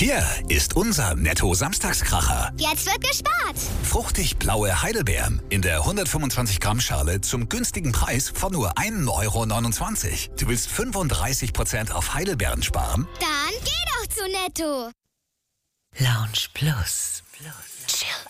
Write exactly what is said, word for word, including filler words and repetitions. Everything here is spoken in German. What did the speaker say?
Hier ist unser Netto-Samstagskracher. Jetzt wird gespart. Fruchtig blaue Heidelbeeren in der hundertfünfundzwanzig Gramm Schale zum günstigen Preis von nur ein Euro neunundzwanzig. Du willst fünfunddreißig Prozent auf Heidelbeeren sparen? Dann geh doch zu Netto. Lounge Plus. Plus. Chill